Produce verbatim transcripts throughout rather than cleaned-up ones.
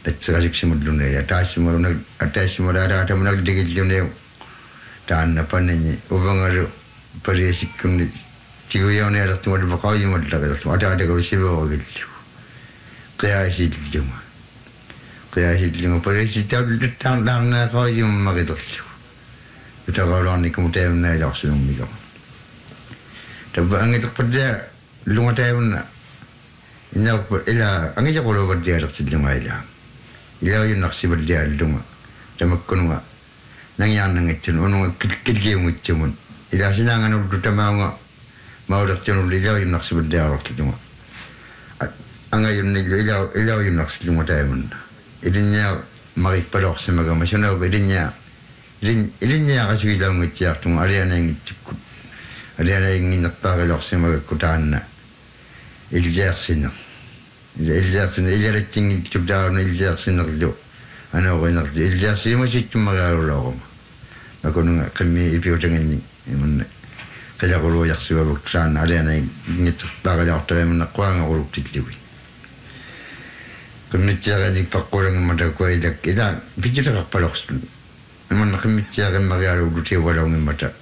tatsikasuksimullunia taassimuluna ataassimulaaraatamunaqligilluniu taanna panni uvangalu pariasikkunni tiguyaunialertumalu paqauyumallaqilertu ataatakalu sivuagillu qiyaasilluma qiyaasilluma pariasitaaluttaan qauyummaqitorlu utaqaluarnikum taamnaajarsunummikam tabba angitaqpadda lungataavunna inna ila angijaquluvardialertilluma ila ilaayunnarsivaldiaallunga tamakkununga nangiarnangatsun ununga killiungitsumun ila sinaanganullu tamaunga maulertunullu ilaayunnarsivaldialertilluma angayunnillu ila ilaayunnarsilunga taamunna ilinnia marippalorsimagama sunaupa ilinnia ilin ilinniaqasuilaungitsiartunga alianaingitsukkut alianainginnerpaaqilorsimagakku taanna iljaarsinner iljaarsinner ilalattingittuutaarna iljaarsinnerlu anoorinerlu iljaarsimasittummariarulooruma makununga qimmi ipiutanganni imunna qilaquluujarsuavuk taanna alianaingitserpaaqilortarimunna quangaruluktillugi qimmitsiaqanik paqqulangimmatakua ilak ila pitutaqarpalorsun imunna qimmitsiaqimmarialuulutiuvalorngimmata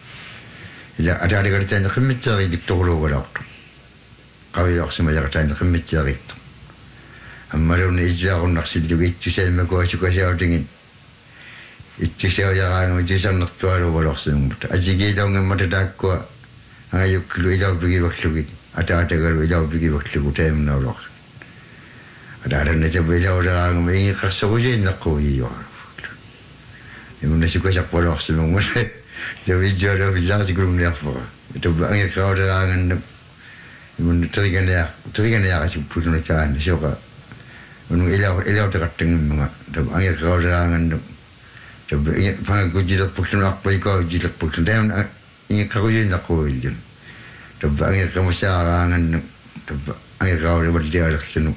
ila ataaliqalitaani qimmitsiaqidiktoruluuvalortu qaviorsimajaqtaani qimmitsiaqittu ammaluna ijjaaqunarsillugu ittusaimmakuasukasiautingit ittusaujaraangu itusarnertualuuvalorsinummata ajigiilaungimmata taakkua angayukkulu ilaupigivaklugi ataatagalu ilaupigivaklugu taimunnaulor ataalanna tabu ilaularaanguma ingiqqarsorusiinneqquugiiyoralu imunna sukasaqpalorsimungu tavijjoalo villaarsikulumniarfora tabu angiqqaularaanganna imun terigania terigania asuputuna taanna soqa unu ila ila taqattangimma tab angir qawlaangan tab pangagujilerpuktun aqpaiko jilerpuktun taam ingi qawujinaqquuljun tab angir qamusaaraangan tab angir qawle waldialertunu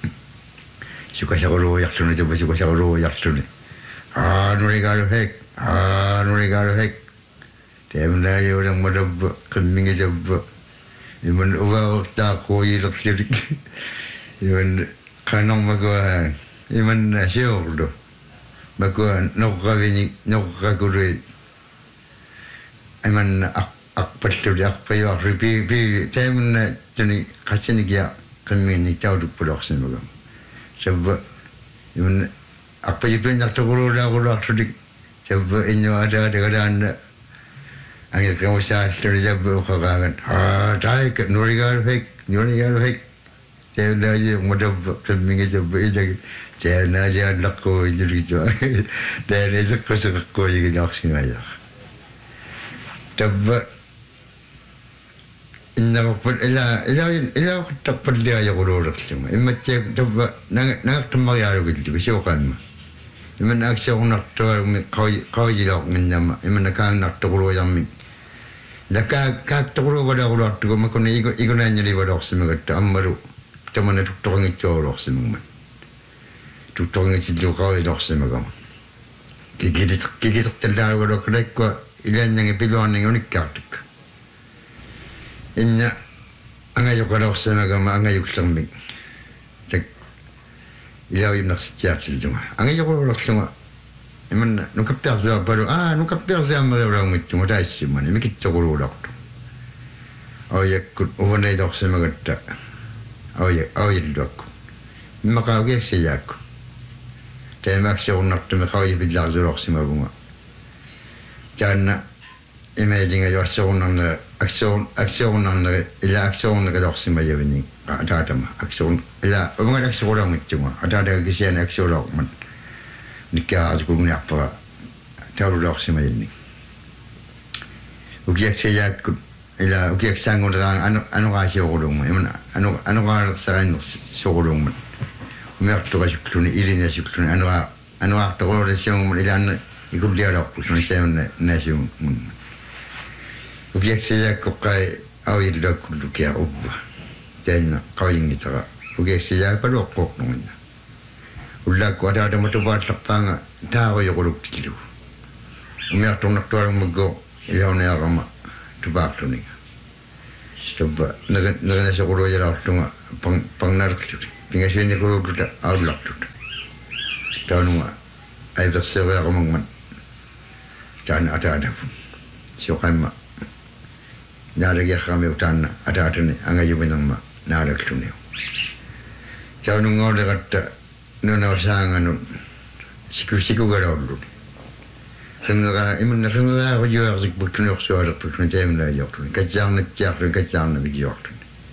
sukasaquluujartunu tab sukasaquluujartunu aa nurigalu hek aa nurigalu hek taamnaajuulang madab qimmingi tab iman uwaaqtaa quuyilertulik iman qanong magua iman siorlu magua noqqavini noqqakului iman aqpalluli aqpayuarri pi pi taimunna tuni qassinigia qimmiini taudukpulorsimagam sabba iman aqpayupinnartuquluulaaquluartulik sabba innuataatagalaanna angin kamu saat terjadi berkhawaran. Ah, taik nurigal hek, nurigal hek. Saya lagi muda kembing itu berizak. Saya lagi ada kau jadi tu. Dan itu kau kau jadi jaksin aja. Tapi, inna pun ila ila ila tak perlu dia korolak cuma. Imat cek tapi nang nang tempat yang ada gitu. Siapa mah? Iman aksyon nak tu kau kau jadi menjama. Iman kan nak tu korol yang Laka kak tokro pada orang tu kau makna iko iko nanya ni pada orang semua kata amaru teman itu orang itu orang semua tu orang itu juga orang semua kamu kiki kiki terlalu orang kerja kau ilan yang piluan yang unik katuk inna angai orang semua kamu angai sambing cek ilau nak sejak tu angai orang semua iman nukappiar suya baru ah nukappiar suya orang itu muda isiman ini kita guru doktor oh ya kut uvanai doktor semagata oh ya oh ya doktor maka dia siak tema aksyon nak tu maka dia bilang dorok semabunga jangan imagine aja aksyon nak aksyon aksyon nak ila aksyon nak doktor semajawini ada ada mah aksyon ila uvangai aksyon orang itu mah ada ada kesian aksyon orang nikah aku punya apa tahu dah semua ini. Ujian saya aku, ila ujian sanggup orang anu anu kasih orang mana anu anu orang sering seorang mana. Mereka tu kasih tu ni ilinya kasih tu ni anu anu tu orang siang mana ila anu ikut dia dah tu ni saya nasi mana. Ujian saya aku kai awal dah aku tu kia ubah. Dan kau ini cara ujian saya aku lokok namanya. Ulah kau ada ada macam apa lapang dah kau yang korupsi tu. Umur tu nak tuar mugo ilau ni agama tu bak tu ni. Coba nak nak nasi korupsi jalan tu pang pang narik tu. Tinggal sini korupsi tu awal tu. taununga ai versewe romangman tan ada ada pun siokama nalagi kami utanna ada ada ni angayu benangma narak tunio taununga de katta nona sanganu siku siku garolu sengaga imun sengaga ko yo azik butun yok so ala putun tem la yok ka jang na jak ka jang na bi yok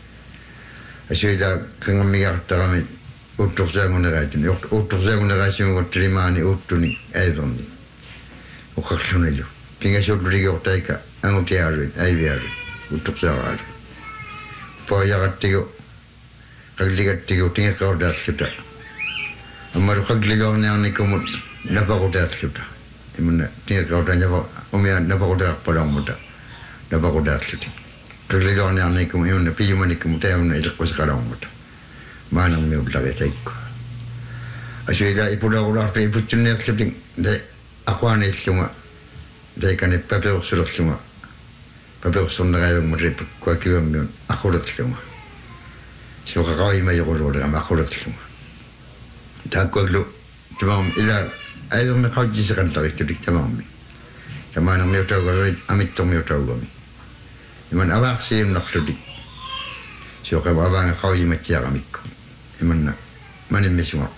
asida kanga mi yak tarami utto zangun na gatin yok utto zangun na gatin ko trimani uttuni aidon o khakshuna yo kinga so dri yok taika anu tiaru ai biaru utto zagar po yagatigo kagligattigo tinga ka odat kita amaru kagligo ne anikum na ba odat kita imun tinga ka odat nyaba umia na ba odat palang muda na ba odat kita kagligo ne anikum imun na piyumanikum tayam na ilko sakalang muda manang me ublaga taiko asida ipuda ulah pe iputune klipping de akwane tunga de kane papel solo tunga papel sonna ga mo rep kwa kiwa me akolat tunga so ka ga ima yo ro ga akolat tunga ta ko lo tamam ila ayo me ka ji sakan ta klipping tamam mi tamana me to ga amit to me to ga mi iman awak sim nak klipping so ka ba ba ka ima tiara mi iman mani mesumap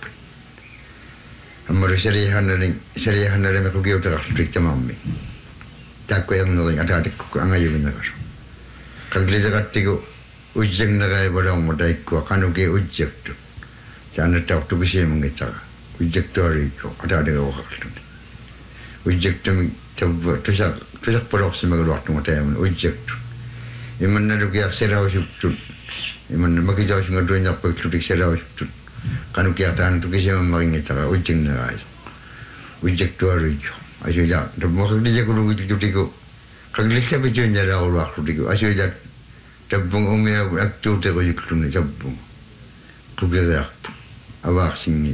amaro seri hanaring seri hanare me ko giota rik tamammi takko yang no ada ada ko angayu binagar kalgli jagatigo ujjeg nagai bodong modai ko kanu ge ujjeg tu jana ta to bisi mangeta ujjeg to ri ko ada ada ko haklu ujjeg tu to to sa to sa porok se magalo to mata yam ujjeg tu iman na rugi aksera o tu iman magi jaw singa do nya ko tu aksera o tu kanu kiatan tu kisi mangeta ujjeg nagai ujjeg to ri ko ayo ja to mo ko dije ko ujjeg tu ko kagli ka be jonya ra o wa tu ko ayo ja tabung umia aktu te ko yiklu ne tabung ko ge ya awa singi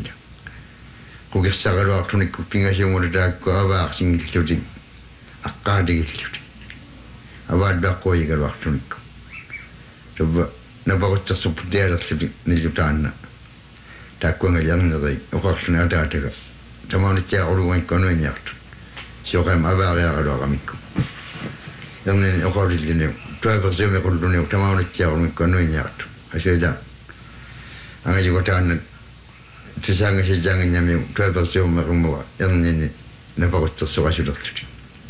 ko ge sagaro aktu ne ko pinga se mo da ko awa singi tu ti akadi tu ti awa da ko yi ga aktu ne ko to na ba ko ta so pudera tu ne jutana ta ko nga yang ne o ko na da ta ga tama ne tia o lu wan ko no nyart so ka ma ba ya ga ga mi ko yang ne o ko ri ne Tuai bersama kalau dunia utama orang ciao orang kononya tu, asyik dah. Angin juga tan, tisang si jangan nyami tuai bersama rumah yang ni nampak tu suara sudah tu.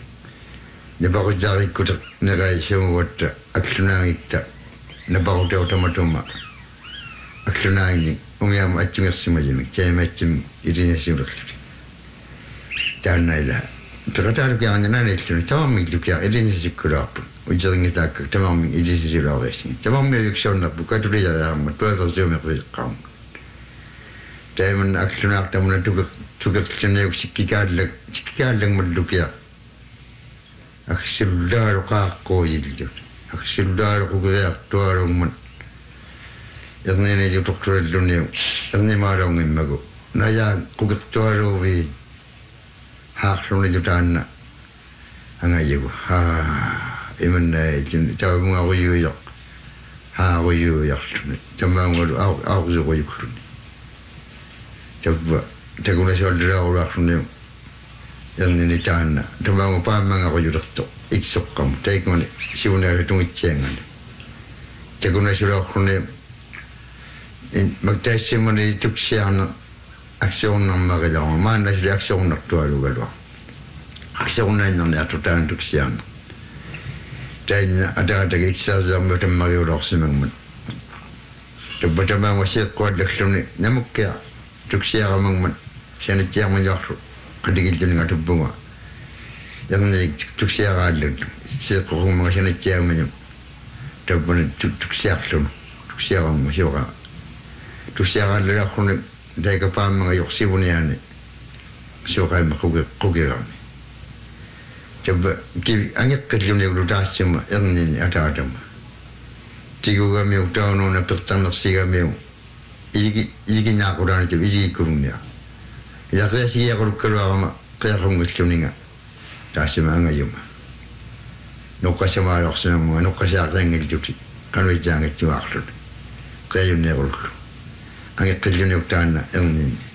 Nampak jari kuda negai semua tu, akhirnya itu nampak tu otomatis akhirnya ini umyam acung semua jenis, cai macam ini semua tu. Jangan lah. Terkadang kita hanya nak itu, tamam itu kita ini sesuatu. Ujian kita tamam itu sesuatu sih. Tamam itu sesuatu bukan tu dia yang betul betul mereka kaum. Tapi mana akhirnya kita mana tu tu kerana sikit lek sikit lek menduk ya. Akhirnya ruka kau itu. Akhirnya ruka ya tu orang man. Yang ni je doktor dunia. Yang ni marang ini mago. Naya kuka tu orang we. Hak semua jutaan na, angai juga. Ha, iman ni cina tahu mungkin aku juga, ha aku juga. Cuma aku aku aku juga juga. Coba, tak guna soal dia orang semua yang ni jutaan na. Cuma aku paham aku juga tu. Iksok kamu, tak guna siapa itu ngecengkan. Tak guna soal aku ni, maktai siapa ni tu siapa aksyon ng mga gawang mana sila aksyon ng tuwa lugar aksyon na yun na tutaan tuksyan dahil ada ada iksa sa mga mayurok sa mga tabi tabi mga siya kuwad laksyon ni namuk kaya tuksya ka mga siya na siya mga yakro kadigil yun nga tubunga yung na tuksya ka alag siya ko kung mga siya na siya mga tabi na tuksya ka tuksya ka mga siya ka tuksya ka alag ako na dahil kapag mga yoksi mo niyan, so kayo makugiram. Coba, angit kerja ni urutas cuma yang ni ada ada. Tiga kami utang nuna pertama tiga kami, iji iji nak orang itu iji kurungnya. Ya kaya sih ya kalau keluar mak kaya rungut kuninga, dah cuma angin cuma. Nuka sama orang semua, nuka siapa yang ngejut, kan wajah ngejut akhlak. Kaya ni kalau angin kerja ni utang na yang ni.